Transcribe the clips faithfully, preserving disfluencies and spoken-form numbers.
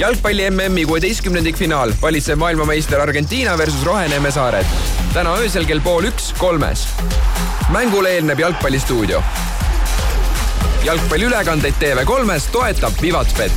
Jalgpalli M M-i kuueteistkümnendik finaal valitseb maailmameister Argentiina versus Roheneeme saared. Täna öösel kell pool üks kolmes. Mängule eelneb jalgpallistuudio. Jalgpalliülekandeid T V kolmes toetab Vivatbet.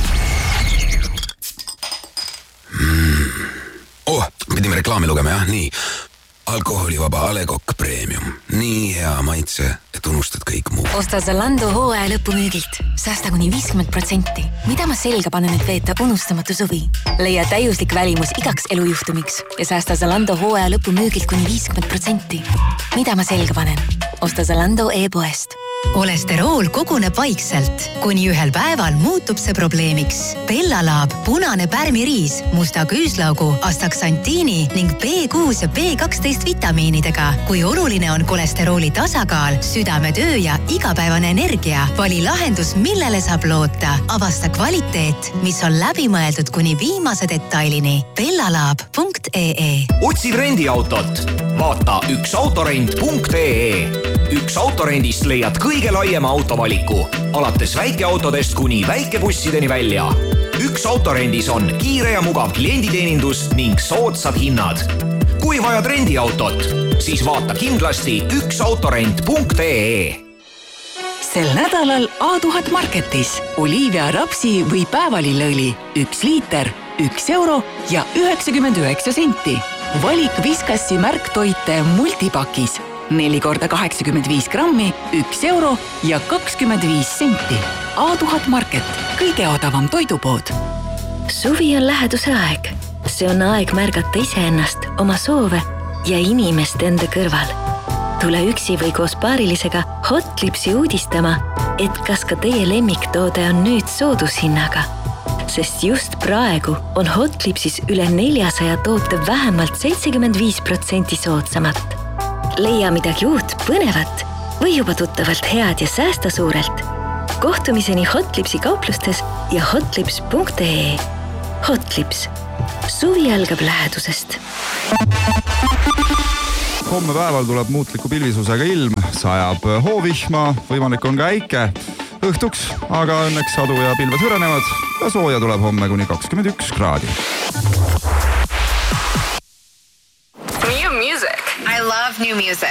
Mm. Oh, pidime reklaami lugema, jah? Nii. Alkoholivaba A Le Coq Premium. Nii hea maitse, et unustad kõik muu. Osta Zalando hooaja lõpumüügilt. Säästa kuni viiskümmend protsenti. Mida ma selga panen, et veeta unustamatu suvi? Leia täiuslik välimus igaks elujuhtumiks ja säästa Zalando hooaja lõpumüügilt kuni viiskümmend protsenti. Mida ma selga panen? Osta Zalando e-poest. Kolesterool koguneb vaikselt, kuni ühel päeval muutub see probleemiks. Bellalaab, punane pärmiriis, musta küüslaugu, astaksantiini ning B kuus ja B kaksteist vitamiinidega. Kui oluline on kolesterooli tasakaal, südametöö ja igapäevane energia, vali lahendus, millele saab loota. Avasta kvaliteet, mis on läbimõeldud kuni viimase detailini. bellalaab punkt ee. Otsid rendiautot? Vaata üks autorent punkt ee. Üks autorendist leiad kõige laiema autovaliku, alates väikeautodest kuni väikebussideni välja. Üks autorendis on kiire ja mugav klienditeenindus ning soodsad hinnad. Kui vajad rendiautot, siis vaata kindlasti üks autorent punkt ee. Sel nädalal A tuhat Marketis Olivia rapsi või päevalillõõli üks liiter, üks euro ja üheksakümmend üheksa senti. Valik Viskassi märktoite multipakis neli korda kaheksakümmend viis grammi, üks euro ja kakskümmend viis senti. A tuhat Market, kõige odavam toidupood. Suvi on läheduse aeg. See on aeg märgata iseennast, oma soove ja inimest enda kõrval. Tule üksi või koos paarilisega Hotlipsi uudistama, et kas ka teie lemmiktoode on nüüd soodushinnaga. Sest just praegu on Hotlipsis üle neljasaja toote vähemalt seitsekümmend viis protsenti soodsamat. Leia midagi uut, põnevat või juba tuttavalt head ja säästa suurelt. Kohtumiseni Hotlipsi kauplustes ja hotlips punkt ee. Hotlips. Suvi algab lähedusest. Homme päeval tuleb muutliku pilvisusega ilm, sajab hoovihma, võimalik on ka äike õhtuks, aga õnneks sadu ja pilved hõrenevad ja sooja tuleb homme kuni kakskümmend üks kraadi. New music. I love new music.